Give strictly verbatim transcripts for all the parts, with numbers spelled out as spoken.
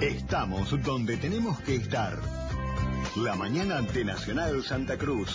Estamos donde tenemos que estar. La mañana de Nacional Santa Cruz.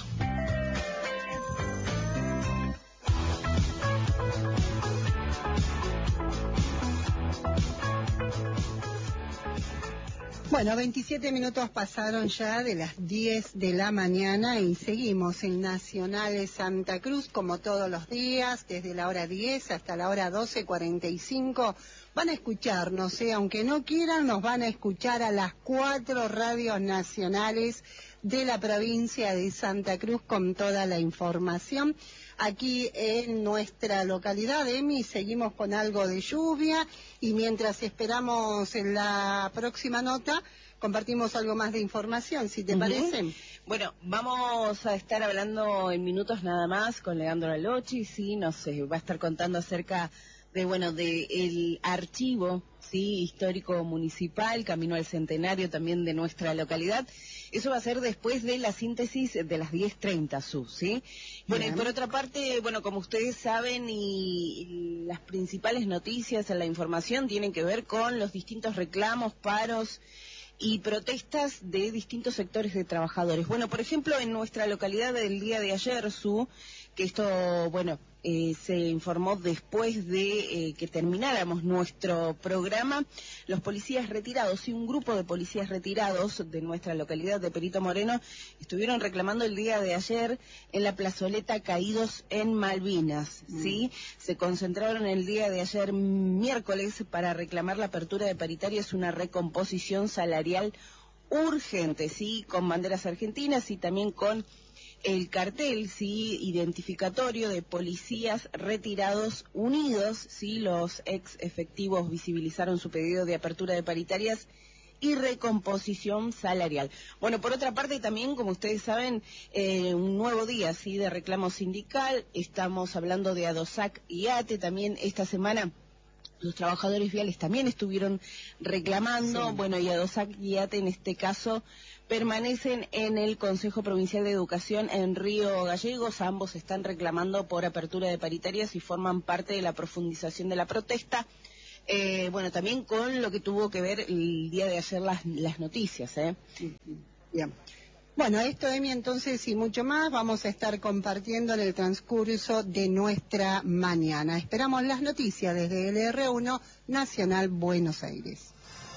Bueno, veintisiete minutos pasaron ya de las diez de la mañana y seguimos en Nacional Santa Cruz como todos los días, desde la hora diez hasta la hora doce cuarenta y cinco. Van a escucharnos, ¿eh? Aunque no quieran, nos van a escuchar a las cuatro radios nacionales de la provincia de Santa Cruz con toda la información. Aquí en nuestra localidad, Emi, seguimos con algo de lluvia y mientras esperamos en la próxima nota, compartimos algo más de información, si te uh-huh. parece. Bueno, vamos a estar hablando en minutos nada más con Leandro Alochi, sí, nos sé, va a estar contando acerca de, bueno, de el archivo, sí, histórico municipal, camino al centenario también de nuestra localidad. Eso va a ser después de la síntesis de las diez treinta, Su, ¿sí? Bueno, Bien. Y por otra parte, bueno, como ustedes saben, y, y las principales noticias en la información tienen que ver con los distintos reclamos, paros y protestas de distintos sectores de trabajadores. Bueno, por ejemplo, en nuestra localidad del día de ayer, Su, que esto, bueno, eh, se informó después de eh, que termináramos nuestro programa, los policías retirados y un grupo de policías retirados de nuestra localidad de Perito Moreno estuvieron reclamando el día de ayer en la plazoleta Caídos en Malvinas, mm. ¿sí? Se concentraron el día de ayer miércoles para reclamar la apertura de paritarias, una recomposición salarial urgente, ¿sí? Con banderas argentinas y también con el cartel, sí, identificatorio de policías retirados unidos, sí, los ex efectivos visibilizaron su pedido de apertura de paritarias y recomposición salarial. Bueno, por otra parte también, como ustedes saben, eh, un nuevo día, sí, de reclamo sindical. Estamos hablando de ADOSAC y ATE también esta semana. Los trabajadores viales también estuvieron reclamando, sí. Bueno, y ADOSAC y ATE en este caso permanecen en el Consejo Provincial de Educación en Río Gallegos. Ambos están reclamando por apertura de paritarias y forman parte de la profundización de la protesta. Eh, bueno, también con lo que tuvo que ver el día de ayer las, las noticias, ¿eh? Bien. Bueno, esto, Emi, entonces y mucho más vamos a estar compartiendo en el transcurso de nuestra mañana. Esperamos las noticias desde el R uno Nacional Buenos Aires.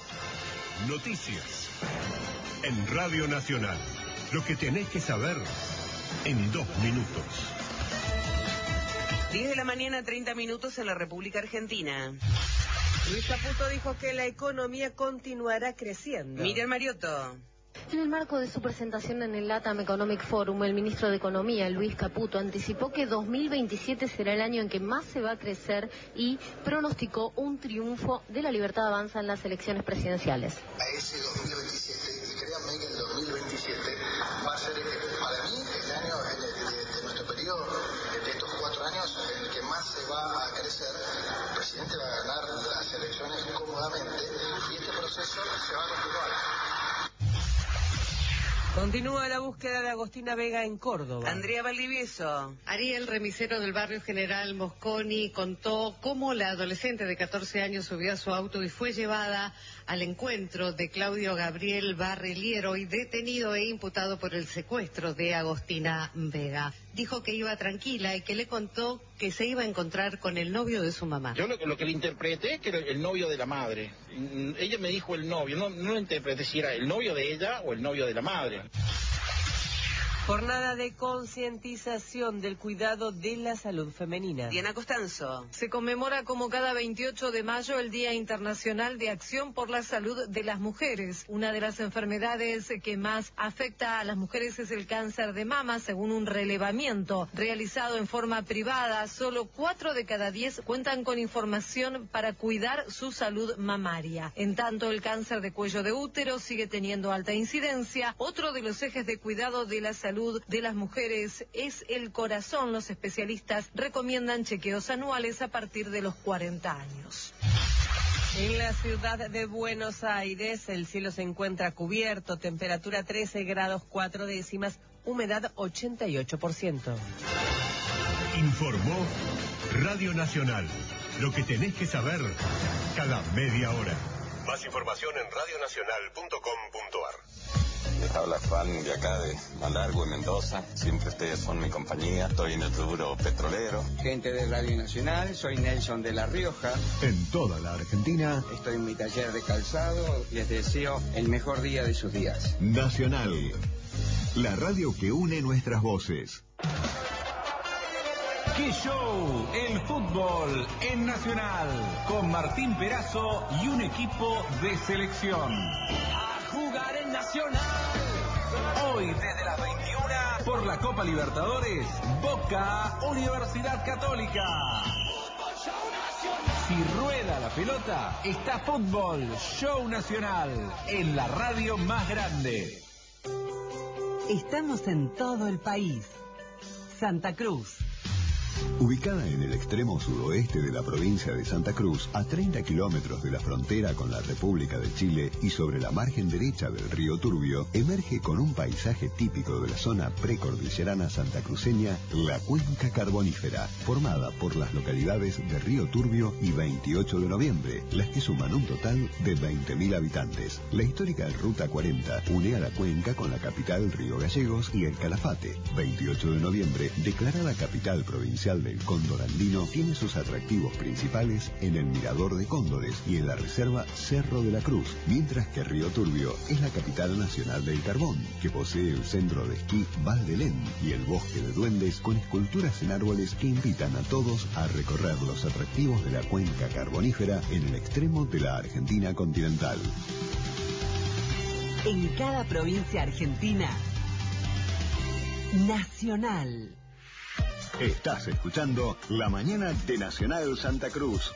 Noticias en Radio Nacional. Lo que tenés que saber en dos minutos. diez de la mañana, treinta minutos en la República Argentina. Luis Caputo dijo que la economía continuará creciendo. Miriam Mariotto. En el marco de su presentación en el LATAM Economic Forum, el ministro de Economía, Luis Caputo, anticipó que dos mil veintisiete será el año en que más se va a crecer y pronosticó un triunfo de la libertad avanza en las elecciones presidenciales. A ese dos mil veintisiete, y créanme que el dos mil veintisiete va a ser, para mí, el año de, de, de nuestro periodo, de estos cuatro años, en el que más se va a crecer. El presidente va a ganar las elecciones cómodamente y este proceso se va a continuar. Continúa la búsqueda de Agostina Vega en Córdoba. Andrea Valdivieso. Ariel, remisero del barrio General Mosconi, contó cómo la adolescente de catorce años subió a su auto y fue llevada al encuentro de Claudio Gabriel Barriliero y detenido e imputado por el secuestro de Agostina Vega. Dijo que iba tranquila y que le contó que se iba a encontrar con el novio de su mamá. Yo lo, lo que le interpreté es que era el novio de la madre. Ella me dijo el novio, no, no lo interpreté si era el novio de ella o el novio de la madre. Jornada de concientización del cuidado de la salud femenina. Diana Costanzo. Se conmemora como cada veintiocho de mayo el Día Internacional de Acción por la Salud de las Mujeres. Una de las enfermedades que más afecta a las mujeres es el cáncer de mama, según un relevamiento realizado en forma privada. Solo cuatro de cada diez cuentan con información para cuidar su salud mamaria. En tanto, el cáncer de cuello de útero sigue teniendo alta incidencia. Otro de los ejes de cuidado de la salud de las mujeres es el corazón. Los especialistas recomiendan chequeos anuales a partir de los cuarenta años. En la ciudad de Buenos Aires el cielo se encuentra cubierto, temperatura trece grados cuatro décimas, humedad ochenta y ocho por ciento. Informó Radio Nacional. Lo que tenés que saber cada media hora. Más información en radio nacional punto com punto a r. Les habla Juan de acá de Malargüe, Mendoza. Siempre ustedes son mi compañía. Estoy en el rubro petrolero. Gente de Radio Nacional, soy Nelson de La Rioja. En toda la Argentina. Estoy en mi taller de calzado. Les deseo el mejor día de sus días. Nacional, la radio que une nuestras voces. ¡Qué show! El fútbol en Nacional, con Martín Perazo y un equipo de selección. A jugar en Nacional. Hoy desde las veintiuna por la Copa Libertadores, Boca Universidad Católica. Si rueda la pelota, está Fútbol Show Nacional en la radio más grande. Estamos en todo el país. Santa Cruz. Ubicada en el extremo suroeste de la provincia de Santa Cruz, a treinta kilómetros de la frontera con la República de Chile y sobre la margen derecha del río Turbio, emerge con un paisaje típico de la zona precordillerana santacruceña, la Cuenca Carbonífera, formada por las localidades de Río Turbio y veintiocho de noviembre, las que suman un total de veinte mil habitantes. La histórica Ruta cuarenta une a la cuenca con la capital Río Gallegos y el Calafate. veintiocho de noviembre, declarada capital provincial del Cóndor andino, tiene sus atractivos principales en el Mirador de Cóndores y en la reserva Cerro de la Cruz, mientras que Río Turbio es la capital nacional del carbón, que posee el centro de esquí Val de Lén y el bosque de duendes con esculturas en árboles que invitan a todos a recorrer los atractivos de la cuenca carbonífera en el extremo de la Argentina continental. En cada provincia argentina, Nacional. Estás escuchando La Mañana de Nacional Santa Cruz.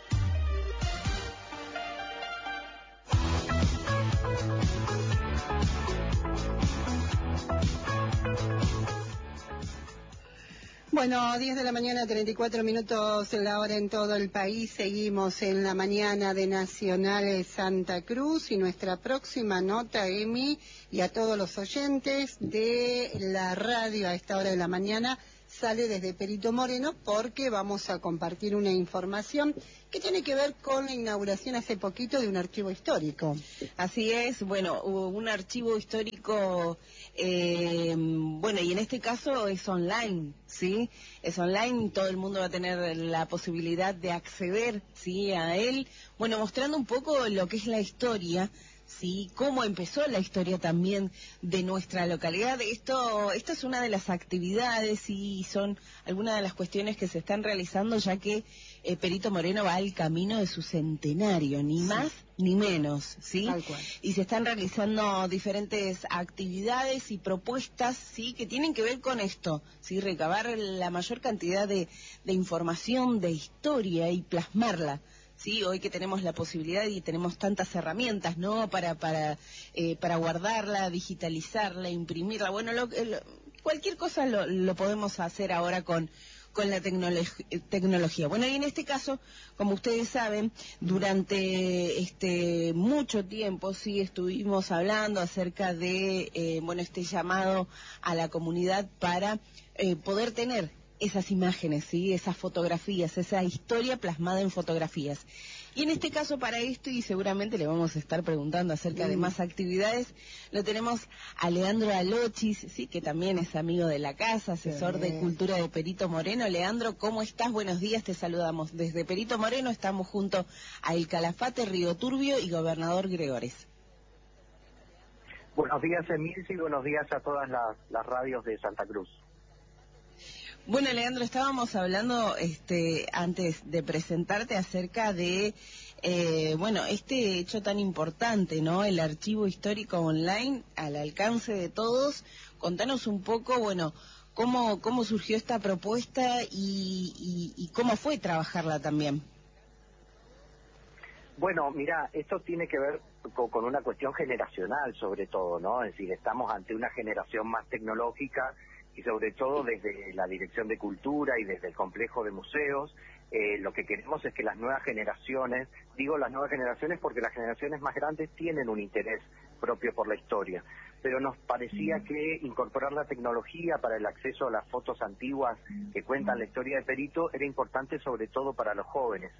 Bueno, diez de la mañana, treinta y cuatro minutos la hora en todo el país. Seguimos en La Mañana de Nacional Santa Cruz y nuestra próxima nota, Emi, y a todos los oyentes de la radio a esta hora de la mañana, sale desde Perito Moreno porque vamos a compartir una información que tiene que ver con la inauguración hace poquito de un archivo histórico. Así es, bueno, un archivo histórico, eh, bueno, y en este caso es online, ¿sí? Es online, todo el mundo va a tener la posibilidad de acceder, ¿sí?, a él, bueno, mostrando un poco lo que es la historia, sí, cómo empezó la historia también de nuestra localidad. Esto, esta es una de las actividades y son algunas de las cuestiones que se están realizando, ya que eh, Perito Moreno va al camino de su centenario, ni sí. más ni menos, ¿sí? Tal cual. Y se están realizando diferentes actividades y propuestas, ¿sí?, que tienen que ver con esto, ¿sí?, recabar la mayor cantidad de, de información, de historia y plasmarla. Sí, hoy que tenemos la posibilidad y tenemos tantas herramientas, ¿no?, para para eh, para guardarla, digitalizarla, imprimirla. Bueno, lo, lo, cualquier cosa lo, lo podemos hacer ahora con con la tecnolo tecnología. Bueno, y en este caso, como ustedes saben, durante este mucho tiempo sí estuvimos hablando acerca de eh, bueno, este llamado a la comunidad para eh, poder tener esas imágenes, ¿sí?, esas fotografías, esa historia plasmada en fotografías. Y en este caso, para esto, y seguramente le vamos a estar preguntando acerca mm. de más actividades, lo tenemos a Leandro Alochis, sí, que también es amigo de la casa, asesor sí. de Cultura de Perito Moreno. Leandro, ¿cómo estás? Buenos días, te saludamos. Desde Perito Moreno estamos junto a El Calafate, Río Turbio y Gobernador Gregores. Buenos días, Emilce, y buenos días a todas las, las radios de Santa Cruz. Bueno, Leandro, estábamos hablando este, antes de presentarte acerca de, eh, bueno, este hecho tan importante, ¿no?, el archivo histórico online al alcance de todos. Contanos un poco, bueno, cómo cómo surgió esta propuesta y, y, y cómo fue trabajarla también. Bueno, mira, esto tiene que ver con, con una cuestión generacional sobre todo, ¿no? Es decir, estamos ante una generación más tecnológica y sobre todo desde la Dirección de Cultura y desde el complejo de museos, eh, lo que queremos es que las nuevas generaciones, digo las nuevas generaciones porque las generaciones más grandes tienen un interés propio por la historia, pero nos parecía que incorporar la tecnología para el acceso a las fotos antiguas que cuentan la historia de Perito era importante sobre todo para los jóvenes.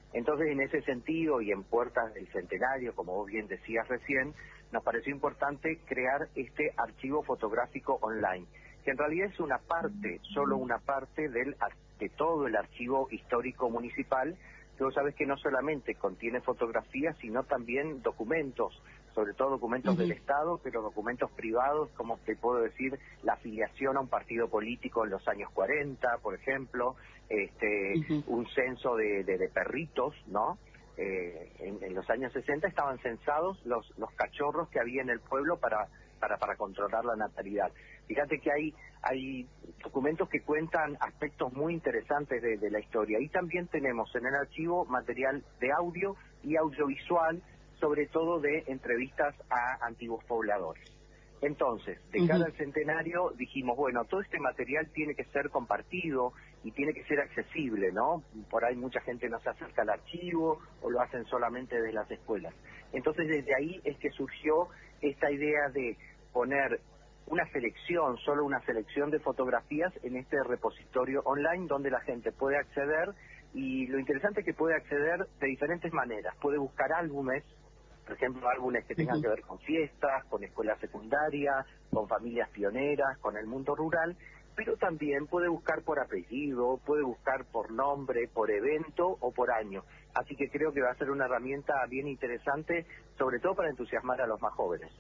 Entonces, en ese sentido, y en puertas del centenario, como vos bien decías recién, nos pareció importante crear este archivo fotográfico online, que en realidad es una parte, solo una parte del de todo el archivo histórico municipal, que vos sabés que no solamente contiene fotografías, sino también documentos, sobre todo documentos uh-huh. del Estado, pero documentos privados, como te puedo decir, la afiliación a un partido político en los años cuarenta, por ejemplo, este, uh-huh. un censo de, de, de perritos, ¿no? Eh, en, en los años sesenta estaban censados los, los cachorros que había en el pueblo para, para, para controlar la natalidad. Fíjate que hay, hay documentos que cuentan aspectos muy interesantes de, de la historia. Y también tenemos en el archivo material de audio y audiovisual, sobre todo de entrevistas a antiguos pobladores. Entonces, de cara uh-huh. al centenario, dijimos, bueno, todo este material tiene que ser compartido y tiene que ser accesible, ¿no? Por ahí mucha gente no se acerca al archivo o lo hacen solamente desde las escuelas. Entonces, desde ahí es que surgió esta idea de poner una selección, solo una selección de fotografías en este repositorio online donde la gente puede acceder, y lo interesante es que puede acceder de diferentes maneras. Puede buscar álbumes, por ejemplo, álbumes que tengan uh-huh. que ver con fiestas, con escuelas secundarias, con familias pioneras, con el mundo rural, pero también puede buscar por apellido, puede buscar por nombre, por evento o por año. Así que creo que va a ser una herramienta bien interesante, sobre todo para entusiasmar a los más jóvenes.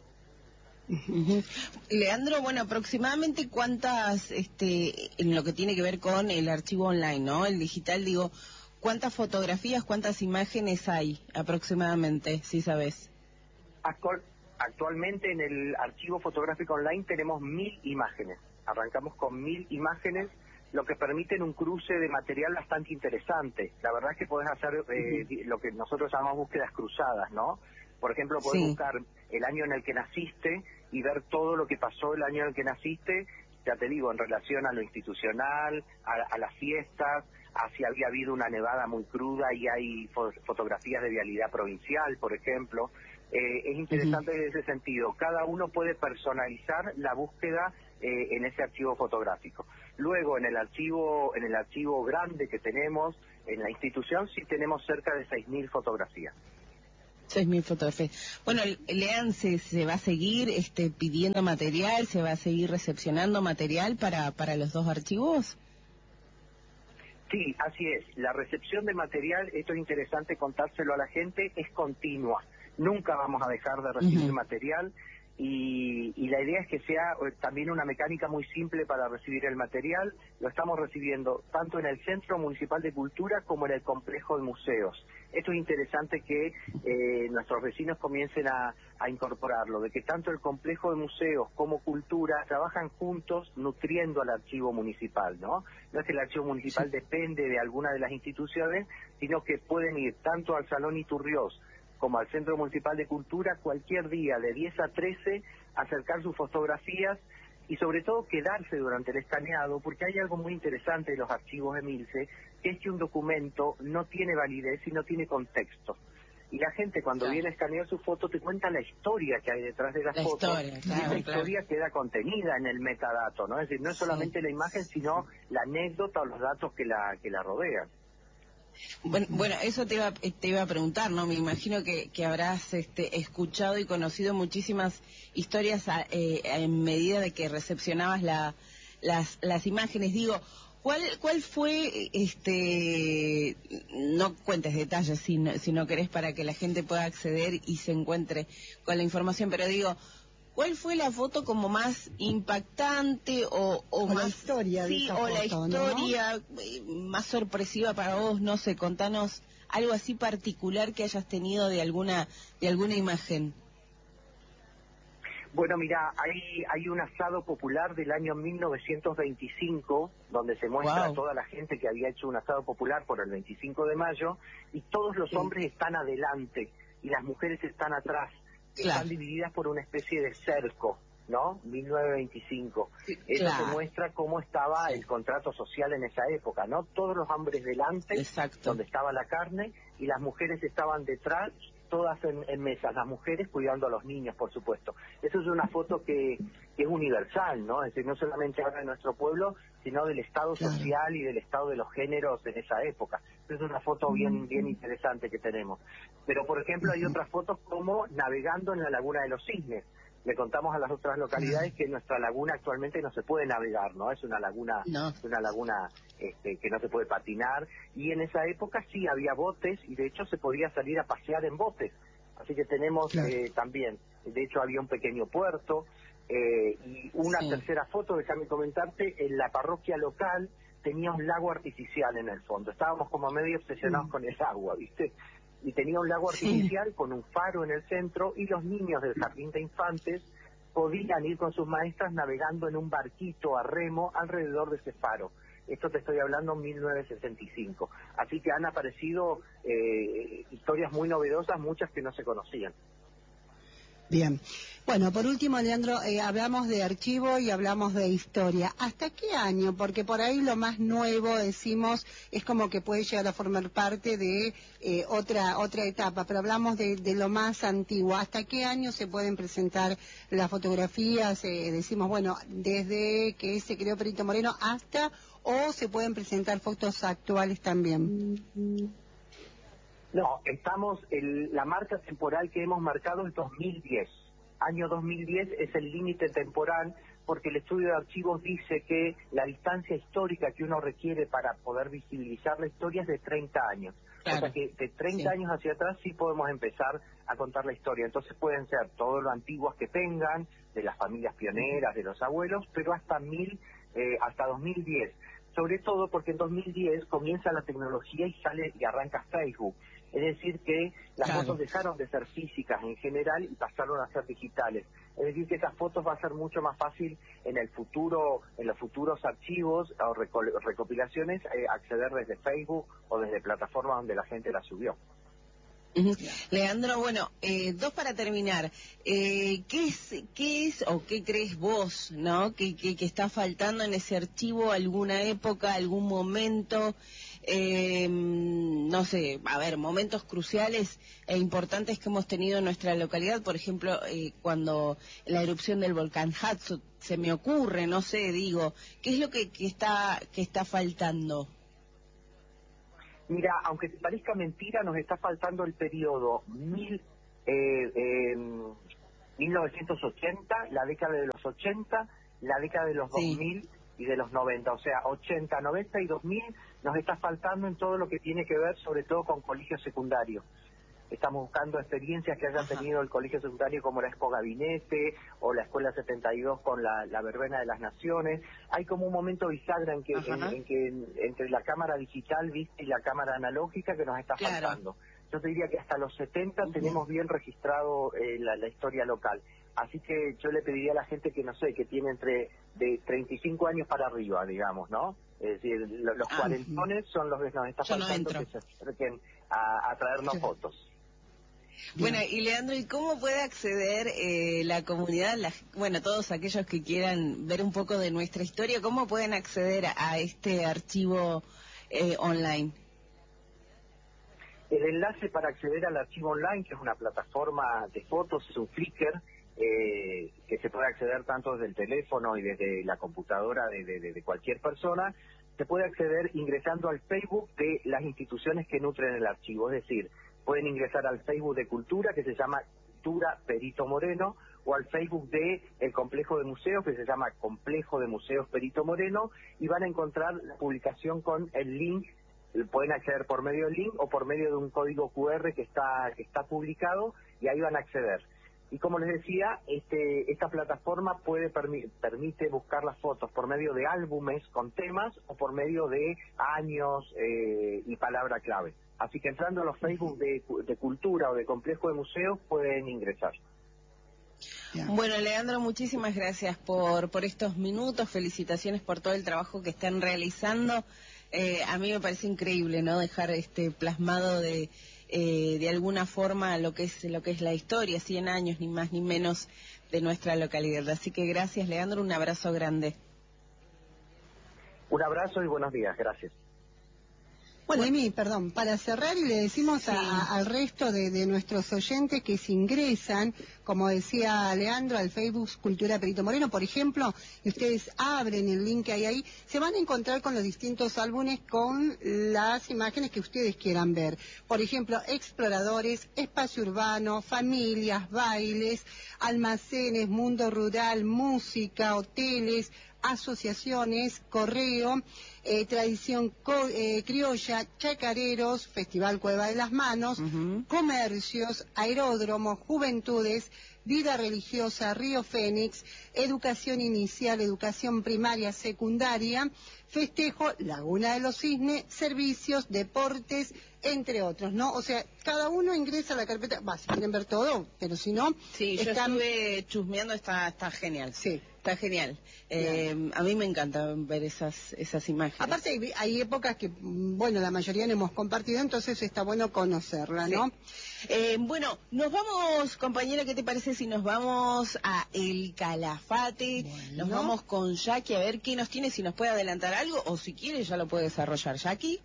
Uh-huh. Leandro, bueno, aproximadamente cuántas, este, en lo que tiene que ver con el archivo online, ¿no? El digital, digo, ¿cuántas fotografías, cuántas imágenes hay aproximadamente, si sabes? Actual, actualmente en el archivo fotográfico online tenemos mil imágenes. Arrancamos con mil imágenes, lo que permite un cruce de material bastante interesante. La verdad es que podés hacer eh, uh-huh. lo que nosotros llamamos búsquedas cruzadas, ¿no? Por ejemplo, podés sí. buscar el año en el que naciste y ver todo lo que pasó el año en el que naciste, ya te digo, en relación a lo institucional, a, a las fiestas, a si había habido una nevada muy cruda y hay fo- fotografías de vialidad provincial, por ejemplo. Eh, es interesante uh-huh. en ese sentido. Cada uno puede personalizar la búsqueda eh, en ese archivo fotográfico. Luego, en el archivo en el archivo grande que tenemos en la institución, sí tenemos cerca de seis mil fotografías. seis mil fotografías. Bueno, Lean, ¿se, se va a seguir este, pidiendo material, se va a seguir recepcionando material para, para los dos archivos? Sí, así es. La recepción de material, esto es interesante contárselo a la gente, es continua. Nunca vamos a dejar de recibir uh-huh. material y, y la idea es que sea también una mecánica muy simple para recibir el material. Lo estamos recibiendo tanto en el Centro Municipal de Cultura como en el complejo de museos. Esto es interesante que eh, nuestros vecinos comiencen a, a incorporarlo, de que tanto el complejo de museos como cultura trabajan juntos nutriendo al archivo municipal, ¿no? No es que el archivo municipal depende de alguna de las instituciones, sino que pueden ir tanto al Salón Iturriós como al Centro Municipal de Cultura cualquier día de diez a trece, acercar sus fotografías y sobre todo quedarse durante el escaneado, porque hay algo muy interesante de los archivos Emilce, que es que un documento no tiene validez y no tiene contexto. Y la gente cuando claro. viene a escanear su foto te cuenta la historia que hay detrás de las la fotos. Historia, claro, y esa claro. historia queda contenida en el metadato, ¿no? Es decir, no es solamente sí. la imagen, sino la anécdota o los datos que la que la rodean. Bueno, bueno, eso te iba, te iba a preguntar, ¿no? Me imagino que, que habrás este, escuchado y conocido muchísimas historias a, eh, en medida de que recepcionabas la, las, las imágenes. Digo, ¿cuál cuál fue, este, no cuentes detalles si no, si no querés para que la gente pueda acceder y se encuentre con la información, pero digo, ¿cuál fue la foto como más impactante o, o, o más la historia sí, de esa o foto, la historia ¿no? más sorpresiva para vos? No sé, contanos algo así particular que hayas tenido de alguna de alguna imagen. Bueno, mira, hay hay un asado popular del año mil novecientos veinticinco donde se muestra wow. a toda la gente que había hecho un asado popular por el veinticinco de mayo y todos los sí. hombres están adelante y las mujeres están atrás. Claro. Están divididas por una especie de cerco, ¿no? mil novecientos veinticinco. Sí, Eso claro. se muestra cómo estaba sí. el contrato social en esa época, ¿no? Todos los hombres delante, Exacto. donde estaba la carne, y las mujeres estaban detrás todas en, en mesas, las mujeres cuidando a los niños, por supuesto. Eso es una foto que, que es universal, ¿no? Es decir, no solamente habla de nuestro pueblo, sino del estado claro. social y del estado de los géneros en esa época. Es una foto bien, bien interesante que tenemos. Pero, por ejemplo, hay otras fotos como navegando en la Laguna de los Cisnes. Le contamos a las otras localidades que nuestra laguna actualmente no se puede navegar, ¿no? Es una laguna, no. es una laguna este, que no se puede patinar, y en esa época sí había botes, y de hecho se podía salir a pasear en botes. Así que tenemos claro. eh, también, de hecho había un pequeño puerto, eh, y una sí. tercera foto, déjame comentarte, en la parroquia local tenía un lago artificial en el fondo. Estábamos como medio obsesionados sí. con el agua, ¿viste? Y tenía un lago artificial sí. con un faro en el centro, y los niños del jardín de infantes podían ir con sus maestras navegando en un barquito a remo alrededor de ese faro. Esto te estoy hablando en mil novecientos sesenta y cinco. Así que han aparecido eh, historias muy novedosas, muchas que no se conocían. Bien. Bueno, por último, Leandro, eh, hablamos de archivo y hablamos de historia. ¿Hasta qué año? Porque por ahí lo más nuevo, decimos, es como que puede llegar a formar parte de eh, otra otra etapa, pero hablamos de, de lo más antiguo. ¿Hasta qué año se pueden presentar las fotografías? Eh, decimos, bueno, desde que se creó Perito Moreno hasta, o se pueden presentar fotos actuales también. No, estamos, el, la marca temporal que hemos marcado es dos mil diez. Año dos mil diez es el límite temporal, porque el estudio de archivos dice que la distancia histórica que uno requiere para poder visibilizar la historia es de treinta años. Claro. O sea que de treinta sí. años hacia atrás sí podemos empezar a contar la historia. Entonces pueden ser todo lo antiguos que tengan, de las familias pioneras, de los abuelos, pero hasta mil, eh, hasta dos mil diez. Sobre todo porque en dos mil diez comienza la tecnología y sale y arranca Facebook. Es decir que las claro. fotos dejaron de ser físicas en general y pasaron a ser digitales. Es decir que esas fotos va a ser mucho más fácil en el futuro, en los futuros archivos o recopilaciones, eh, acceder desde Facebook o desde plataformas donde la gente las subió. Uh-huh. Leandro, bueno, eh, dos para terminar. Eh, ¿Qué es, qué es o qué crees vos, no, que, que, que está faltando en ese archivo? ¿Alguna época, algún momento? Eh, no sé, a ver, momentos cruciales e importantes que hemos tenido en nuestra localidad, por ejemplo, eh, cuando la erupción del volcán Hatsu, se me ocurre, no sé, digo, ¿qué es lo que, que está que está faltando? Mira, aunque te parezca mentira, nos está faltando el periodo mil, eh, eh, mil novecientos ochenta, la década de los ochenta, la década de los sí. dos mil y de los noventa, o sea, ochenta, noventa y dos mil nos está faltando en todo lo que tiene que ver sobre todo con colegios secundarios. Estamos buscando experiencias que haya tenido el colegio secundario como la Expo Gabinete o la Escuela setenta y dos con la, la Verbena de las Naciones. Hay como un momento bisagra en que, en, en que en, entre la cámara digital, viste, y la cámara analógica que nos está claro. faltando. Yo te diría que hasta los setenta uh-huh. tenemos bien registrado eh, la, la historia local. Así que yo le pediría a la gente que, no sé, que tiene entre de treinta y cinco años para arriba, digamos, ¿no? Es decir, lo, los ah, cuarentones son los que nos está faltando no que se acerquen a, a traernos sí. fotos. Bueno, y Leandro, ¿y cómo puede acceder eh, la comunidad, la, bueno, todos aquellos que quieran ver un poco de nuestra historia, cómo pueden acceder a, a este archivo eh, online? El enlace para acceder al archivo online, que es una plataforma de fotos, es un Flickr, eh, que se puede acceder tanto desde el teléfono y desde la computadora de, de, de cualquier persona. Se puede acceder ingresando al Facebook de las instituciones que nutren el archivo, es decir, pueden ingresar al Facebook de Cultura, que se llama Cultura Perito Moreno, o al Facebook de el Complejo de Museos, que se llama Complejo de Museos Perito Moreno, y van a encontrar la publicación con el link. Pueden acceder por medio del link o por medio de un código cu erre que está que está publicado, y ahí van a acceder. Y como les decía, este esta plataforma puede permi permite buscar las fotos por medio de álbumes con temas o por medio de años eh, y palabra clave. Así que entrando a los Facebook de, de Cultura o de Complejo de Museos pueden ingresar. Bueno, Leandro, muchísimas gracias por, por estos minutos. Felicitaciones por todo el trabajo que están realizando. Eh, a mí me parece increíble, ¿no? Dejar este plasmado de eh, de alguna forma lo que es lo que es la historia, cien años ni más ni menos de nuestra localidad. Así que gracias, Leandro, un abrazo grande. Un abrazo y buenos días, gracias. Bueno, Emi, perdón, para cerrar y le decimos sí. a, al resto de, de nuestros oyentes que si ingresan, como decía Leandro, al Facebook Cultura Perito Moreno, por ejemplo, y ustedes abren el link que hay ahí, se van a encontrar con los distintos álbumes con las imágenes que ustedes quieran ver. Por ejemplo, exploradores, espacio urbano, familias, bailes, almacenes, mundo rural, música, hoteles, asociaciones, correo, eh, tradición co eh, criolla, chacareros, Festival Cueva de las Manos, uh-huh. comercios, aeródromos, juventudes, vida religiosa, Río Fénix, educación inicial, educación primaria, secundaria, festejo, Laguna de los Cisnes, servicios, deportes, entre otros, ¿no? O sea, cada uno ingresa a la carpeta, va, si quieren ver todo, pero si no... Sí, yo están... estuve chusmeando, está, está genial. Sí. Está genial. Eh, a mí me encanta ver esas esas imágenes. Aparte hay, hay épocas que, bueno, la mayoría no hemos compartido, entonces está bueno conocerla, ¿no? Sí. Eh, bueno, nos vamos, compañera, ¿qué te parece si nos vamos a El Calafate? Bueno. Nos vamos con Jackie a ver qué nos tiene, si nos puede adelantar algo, o si quiere ya lo puede desarrollar. Jackie.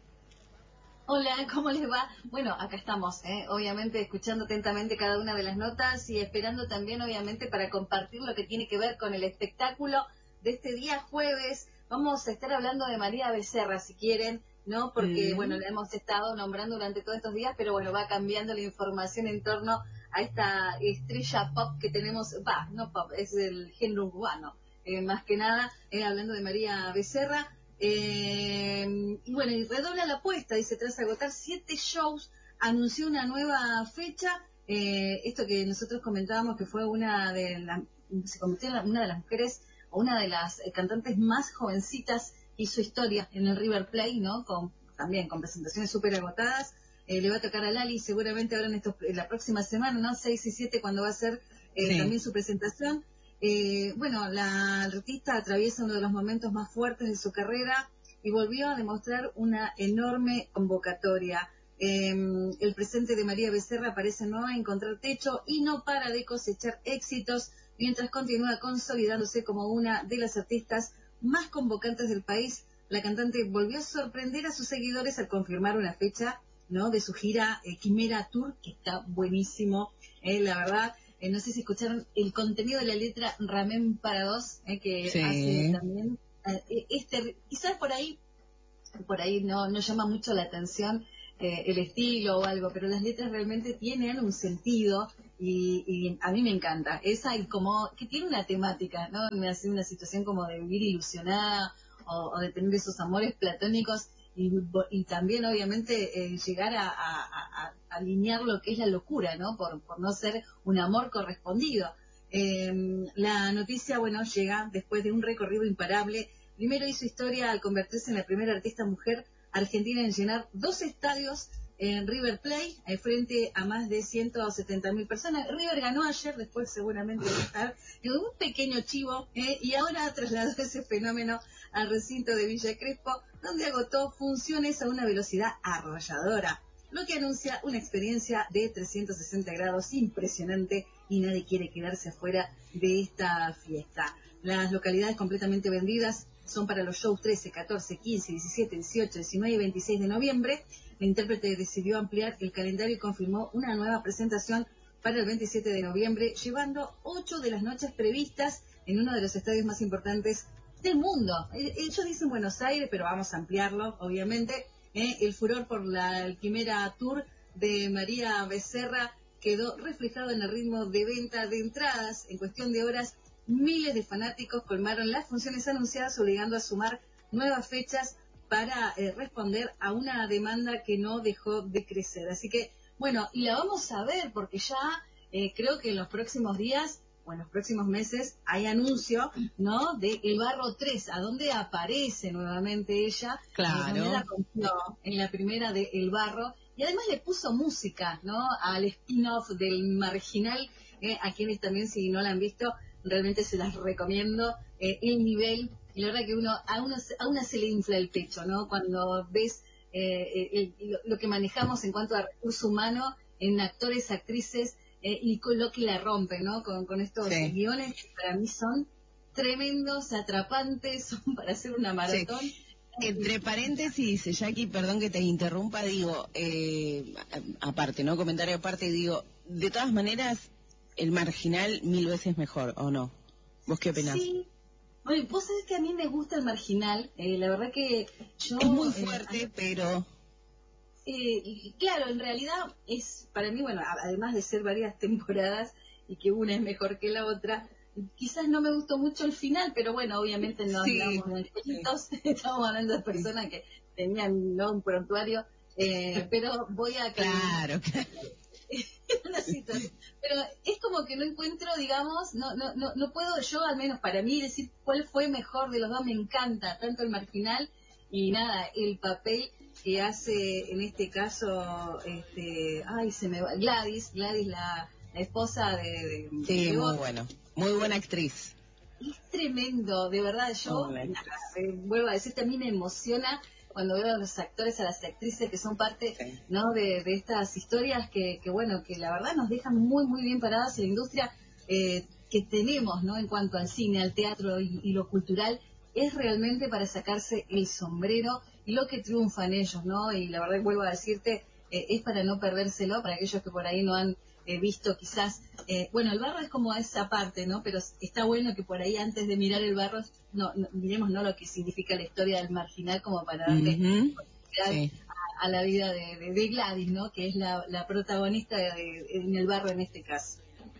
Hola, ¿cómo les va? Bueno, acá estamos, ¿eh? Obviamente escuchando atentamente cada una de las notas y esperando también, obviamente, para compartir lo que tiene que ver con el espectáculo de este día jueves. Vamos a estar hablando de María Becerra, si quieren, ¿no? Porque, mm. bueno, la hemos estado nombrando durante todos estos días, pero bueno, va cambiando la información en torno a esta estrella pop que tenemos, va, no pop, es el género urbano, eh, más que nada, eh, hablando de María Becerra. Eh, y bueno, y redobla la apuesta, dice, tras agotar siete shows, anunció una nueva fecha, eh, esto que nosotros comentábamos que fue una de las, se convirtió en una de las mujeres, o una de las cantantes más jovencitas que hizo historia en el River Plate, ¿no? Con, también con presentaciones súper agotadas, eh, le va a tocar a Lali seguramente ahora en, estos, en la próxima semana, ¿no? seis y siete cuando va a ser eh, sí. también su presentación. Eh, bueno, la artista atraviesa uno de los momentos más fuertes de su carrera y volvió a demostrar una enorme convocatoria. Eh, el presente de María Becerra parece no encontrar techo y no para de cosechar éxitos mientras continúa consolidándose como una de las artistas más convocantes del país. La cantante volvió a sorprender a sus seguidores al confirmar una fecha, ¿no?, de su gira eh, Quimera Tour, que está buenísimo, eh, la verdad. Eh, no sé si escucharon el contenido de la letra Ramen para dos, eh, que sí. hace también eh, este, quizás por ahí por ahí no, no llama mucho la atención eh, el estilo o algo, pero las letras realmente tienen un sentido y, y a mí me encanta. Esa y como que tiene una temática, ¿no? Me hace una situación como de vivir ilusionada o, o de tener esos amores platónicos y, y también obviamente eh, llegar a, a, a, a alinear lo que es la locura, ¿no? Por, por no ser un amor correspondido. Eh, la noticia, bueno, llega después de un recorrido imparable. Primero hizo historia al convertirse en la primera artista mujer argentina en llenar dos estadios en River Plate, eh, frente a más de ciento setenta mil personas. River ganó ayer, después seguramente va a estar en un pequeño chivo, eh, y ahora trasladó ese fenómeno al recinto de Villa Crespo, donde agotó funciones a una velocidad arrolladora, lo que anuncia una experiencia de trescientos sesenta grados impresionante y nadie quiere quedarse afuera de esta fiesta. Las localidades completamente vendidas son para los shows trece, catorce, quince, diecisiete, dieciocho, diecinueve y veintiséis de noviembre. La intérprete decidió ampliar el calendario y confirmó una nueva presentación para el veintisiete de noviembre, llevando ocho de las noches previstas en uno de los estadios más importantes del mundo. Ellos dicen Buenos Aires, pero vamos a ampliarlo, obviamente. Eh, el furor por la Quimera Tour de María Becerra quedó reflejado en el ritmo de venta de entradas. En cuestión de horas, miles de fanáticos colmaron las funciones anunciadas, obligando a sumar nuevas fechas para eh, responder a una demanda que no dejó de crecer. Así que, bueno, y la vamos a ver porque ya eh, creo que en los próximos días o en los próximos meses hay anuncio, ¿no?, de El Barro tres, a donde aparece nuevamente ella. Claro. Eh, donde la rompió en la primera de El Barro. Y además le puso música, ¿no?, al spin-off del Marginal, eh, a quienes también, si no la han visto, realmente se las recomiendo. Eh, el nivel, y la verdad que uno a, uno a una se le infla el pecho, ¿no?, cuando ves eh, el, lo, lo que manejamos en cuanto a recurso humano en actores, actrices, eh, y con lo que la rompen, ¿no?, con, con estos sí. guiones que para mí son tremendos, atrapantes, son para hacer una maratón. Sí. entre paréntesis, Jackie, perdón que te interrumpa, digo, eh, aparte, ¿no? Comentario aparte, digo, de todas maneras, el Marginal mil veces mejor, ¿o no? ¿Vos qué opinás? Sí. Bueno, vos sabés que a mí me gusta el Marginal, eh, la verdad que yo... Es muy fuerte, eh, pero... Eh, claro, en realidad es, para mí, bueno, además de ser varias temporadas y que una es mejor que la otra, quizás no me gustó mucho el final, pero bueno, obviamente no sí, hablamos de angelitos, sí. Estamos hablando de personas que tenían, ¿no?, un prontuario, eh, pero voy a... Claro, claro. Una situación. Pero es como que no encuentro, digamos, no, no, no, no puedo yo, al menos para mí, decir cuál fue mejor de los dos. Me encanta tanto el Marginal y nada, el papel que hace en este caso, este, ay, se me va, Gladys, Gladys la, la esposa de, de sí, de muy bueno, muy buena actriz. Es tremendo, de verdad. Yo nada, eh, vuelvo a decirte, a mí me emociona cuando veo a los actores, a las actrices que son parte, sí, ¿no?, de, de estas historias que, que, bueno, que la verdad nos dejan muy, muy bien paradas en la industria eh, que tenemos, ¿no?, en cuanto al cine, al teatro y, y lo cultural. Es realmente para sacarse el sombrero y lo que triunfan ellos, ¿no? Y la verdad, vuelvo a decirte, eh, es para no perdérselo, para aquellos que por ahí no han eh, visto quizás, eh, bueno, el Barro es como esa parte, ¿no? Pero está bueno que por ahí antes de mirar el Barro, no, no miremos, ¿no?, lo que significa la historia del Marginal, como para darle uh-huh. sí. a, a la vida de, de, de Gladys, ¿no?, que es la, la protagonista de, de, en el Barro en este caso.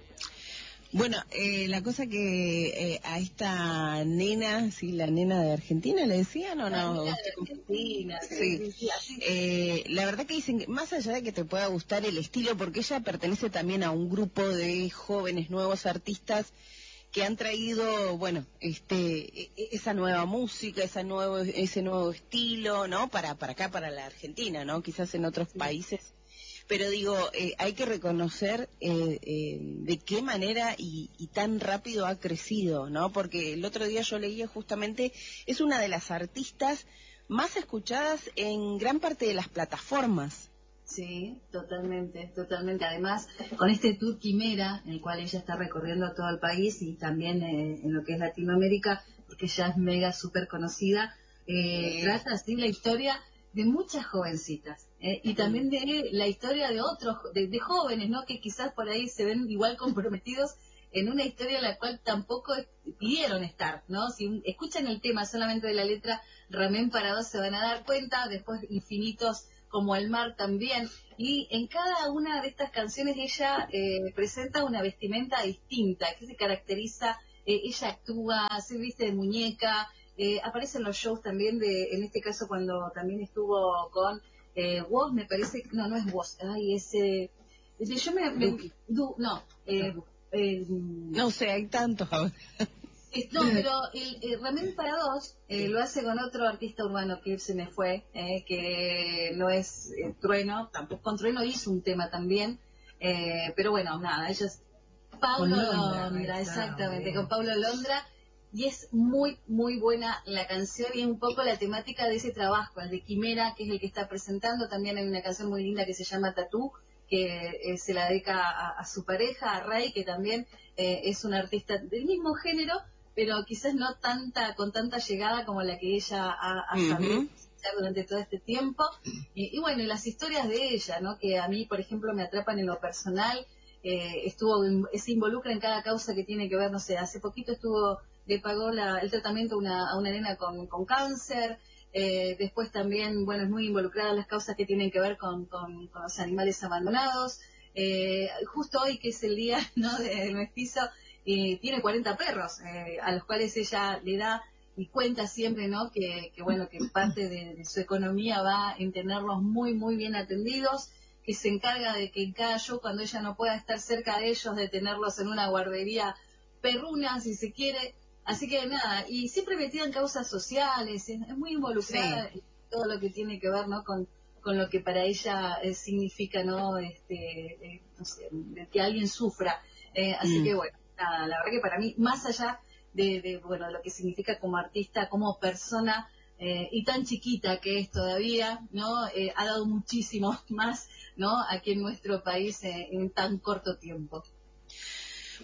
Bueno, eh, la cosa que eh, a esta nena, sí, la nena de Argentina, ¿le decían o no? La nena de Argentina, sí. sí, sí. Eh, la verdad que dicen que más allá de que te pueda gustar el estilo, porque ella pertenece también a un grupo de jóvenes nuevos artistas que han traído, bueno, este, esa nueva música, esa nuevo, ese nuevo estilo, ¿no? Para, para acá, para la Argentina, ¿no? Quizás en otros sí. países. Pero digo, eh, hay que reconocer eh, eh, de qué manera y, y tan rápido ha crecido, ¿no? Porque el otro día yo leía justamente, es una de las artistas más escuchadas en gran parte de las plataformas. Sí, totalmente, totalmente. Además, con este tour Quimera, en el cual ella está recorriendo todo el país y también eh, en lo que es Latinoamérica, porque ya es mega súper conocida, eh, sí. trata así la historia de muchas jovencitas, ¿eh? Y también de la historia de otros, de, de jóvenes, ¿no?, que quizás por ahí se ven igual comprometidos en una historia en la cual tampoco pidieron estar, ¿no? Si escuchan el tema solamente de la letra Ramén Parado se van a dar cuenta, después Infinitos como el mar también, y en cada una de estas canciones ella eh, presenta una vestimenta distinta, que se caracteriza, eh, ella actúa, se viste de muñeca. Eh, aparece en los shows también de, en este caso cuando también estuvo con eh, Woz, me parece, no, no es Woz, ay, ese, ese yo me, me du, no, eh, eh, no sé, hay tantos ahora. Eh, no, pero el, el Ramén Parados eh, lo hace con otro artista urbano que se me fue, eh, que no es eh, Trueno, tampoco con Trueno hizo un tema también, eh, pero bueno, nada, ellos, Paulo Londra, Londra exactamente, con Paulo Londra. Y es muy, muy buena la canción y es un poco la temática de ese trabajo, el de Quimera, que es el que está presentando. También hay una canción muy linda que se llama Tatú, que eh, se la dedica a, a su pareja, a Ray, que también eh, es un artista del mismo género, pero quizás no tanta con tanta llegada como la que ella ha, ha sabido uh-huh. durante todo este tiempo. Y, y bueno, y las historias de ella, ¿no?, que a mí, por ejemplo, me atrapan en lo personal. Eh, estuvo se involucra en cada causa que tiene que ver, no sé, hace poquito estuvo... le pagó la, el tratamiento a una, a una nena con, con cáncer, eh, después también, bueno, es muy involucrada en las causas que tienen que ver con, con, con los animales abandonados, eh, justo hoy que es el día, ¿no?, del mestizo, eh, tiene cuarenta perros, eh, a los cuales ella le da y cuenta siempre, ¿no?, que, que bueno, que parte de, de su economía va en tenerlos muy, muy bien atendidos, que se encarga de que en cada show, cuando ella no pueda estar cerca de ellos, de tenerlos en una guardería perruna, si se quiere. Así que nada, y siempre metida en causas sociales, es, es muy involucrada sí. en todo lo que tiene que ver, ¿no?, con, con lo que para ella eh, significa, ¿no?, este, eh, no sé, que alguien sufra. Eh, así mm. que bueno, nada, la verdad que para mí, más allá de, de bueno, lo que significa como artista, como persona, eh, y tan chiquita que es todavía, ¿no?, eh, ha dado muchísimo más, ¿no?, aquí en nuestro país eh, en tan corto tiempo.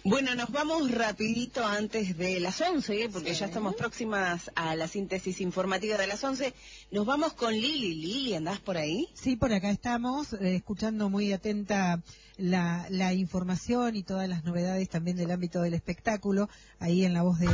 Bueno, nos vamos rapidito antes de las once, porque Sí. ya estamos próximas a la síntesis informativa de las once. Nos vamos con Lili. Lili, ¿andás por ahí? Sí, por acá estamos, eh, escuchando muy atenta la, la información y todas las novedades también del ámbito del espectáculo, ahí en la voz de